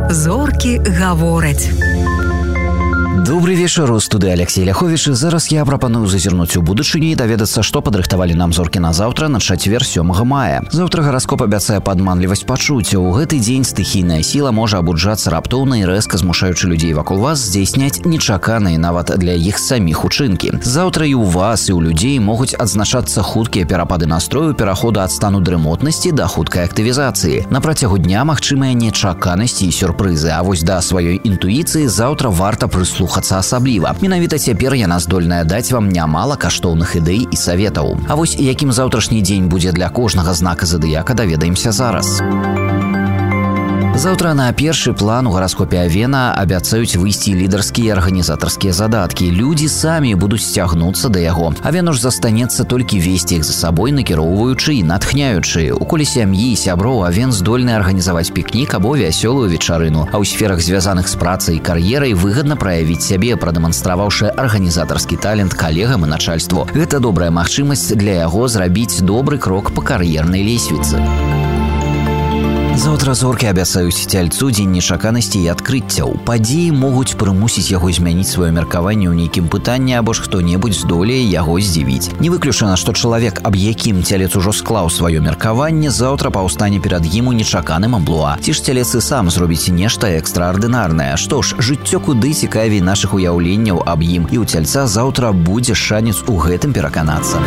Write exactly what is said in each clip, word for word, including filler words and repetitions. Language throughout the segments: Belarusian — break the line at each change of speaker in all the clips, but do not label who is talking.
Зоркі гавораць.
Добрый вечер, у студии Алексей Ляхович. Зараз я прапаную зазірнуць у будучыню і даведацца, што падрыхтавалі нам зоркі на заўтра, на чацвер сёмага мая. Заўтра гараскоп абяцае падманлівасць пачуццяў. У гэты дзень стыхійная сіла можа абуджацца раптоўна і рэзка змушаючы людзей вакол вас здзейсняць нечаканыя нават для іх саміх учынкі. Заўтра і ў вас, і ў людзей могуць адзначацца хуткія перапады настрою пераходу ад стану дрымотнасці да хуткай актывізацыі. На працягу дня магчымыя нечаканасці і сюрпрызы, а вось да сваёй інтуіцыі заўтра варта прыслухацца асабліва. Менавіта цяпер яна здольная даць вам нямала каштоўных ідэй і саветаў. А вось якім заўтрашні дзень будзе для кожнага знака задыяка, даведаемся зараз. Заўтра на першы план у гараскопе Авена абяцаюць выйсці лідарскія і арганізатарскія задаткі. Людзі самі будуць сцягнуцца да яго. Авену ж застанецца толькі весці іх за сабой, накіроўваючы і натхняючы. У коле сям'і і сяброў Авен здольны арганізаваць пікнік або вясёлую вечарыну, а ў сферах, звязаных з працай і кар'ерай, выгадна праявіць сябе, прадэманстраваўшы арганізатарскі талент калегам і начальству. Гэта добрая магчымасць для яго зрабіць добры крок па кар'ернай лесвіцы. Заўтра зоркі абяцаюць цяльцу дзень нечаканасці і адкрыццяў. Падзеі могуць прымусіць яго змяніць сваё меркаванне ў нейкім пытанні або ж хто-небудзь здолее яго здзівіць. Не выключана, што чалавек, аб якім цялец ужо склаў сваё меркаванне, заўтра паўстане перад ім у нечаканым амплуа. Ці ж цялец і сам зробіць нешта экстраардынарнае. Што ж, жыццё куды цікавей нашых уяўленняў аб ім, і ў цяльца заўтра будзе шанец у гэтым пераканацца.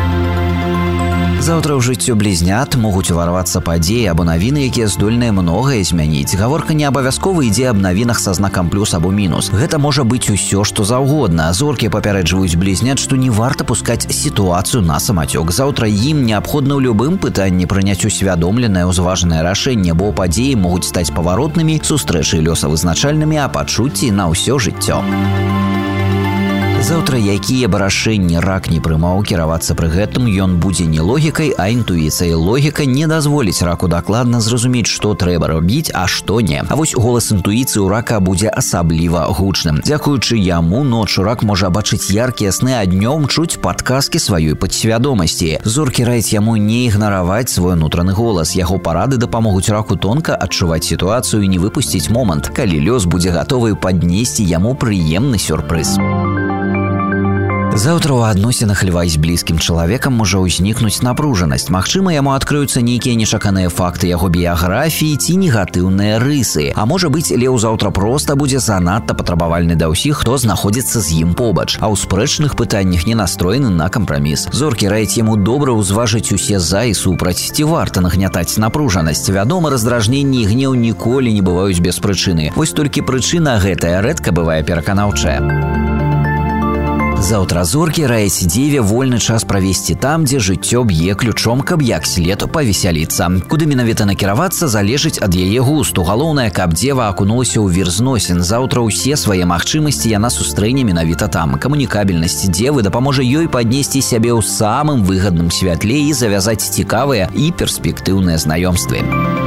Заўтра ў жыццё блізнят могуць уварвацца падзеі або навіны, якія здольныя многае змяніць. Гаворка не абавязкова ідзе аб навінах са знакам плюс або мінус. Гэта можа быць усё, што заўгодна. Зоркі папярэджваюць блізнят, што не варта пускаць сітуацыю на самацёк. Заўтра ім неабходна ў любым пытанні прыняць усвядомленае, узважанае рашэнне, бо падзеі могуць стаць паваротнымі, сустрэчы лёсавызначальнымі, а пачуцці на ўсё жыццё. Заўтра якія б рашэнні рак не прымаў, кіравацца пры гэтым ён будзе не логікай, а інтуіцыяй. Логіка не дазволіць раку дакладна зразумець, што трэба рабіць, а што не. А вось голас інтуіцыі ў рака будзе асабліва гучным. Дзякуючы яму ноччу рак можа бачыць яркія сны, а днём чуць падказкі сваёй падсвядомасці. Зоркі раяць яму не ігнараваць свой унутраны голас. Яго парады дапамогуць раку тонка адчуваць сітуацыю і не выпусціць момант, калі лёс будзе гатовы паднесці яму прыемны сюрпрыз. Заўтра ў адносінах льва з блізкім чалавекам можа ўзнікнуць напружанасць. Магчыма, яму адкрыюцца нейкія нечаканыя факты яго біяграфіі ці негатыўныя рысы. А можа быць, леў заўтра проста будзе занадта патрабавальны да ўсіх, хто знаходзіцца з ім побач, а ў спрэчных пытаннях не настроены на кампраміс. Зоркі раяць яму добра ўзважыць усе за і супраць, ці варта нагнятаць напружанасць. Вядома, раздражненні і гнеў ніколі не бываюць без прычыны. Вось толькі прычына гэтая рэдка бывае пераканаўчая. Заўтра зоркі раяць дзеве вольны час правесці там, дзе жыццё б'е ключом, каб як след павесяліцца. Куды менавіта накіравацца, залежыць ад яе густу. Галоўнае, каб дзева акунулася ў вір зносін. Заўтра ўсе свае магчымасці яна сустрэне менавіта там. Камунікабельнасць дзевы дапаможа ёй паднесці сябе ў самым выгадным святле і завязаць цікавыя і перспектыўныя знаёмствы.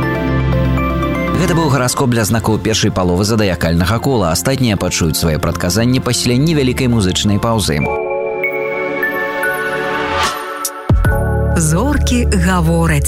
Гэта быў гараскоп для знакаў першай паловы задыякальнага кола. Астатнія пачуюць свае прадказанні пасля невялікай музычнай паўзы.
Зоркі гавораць.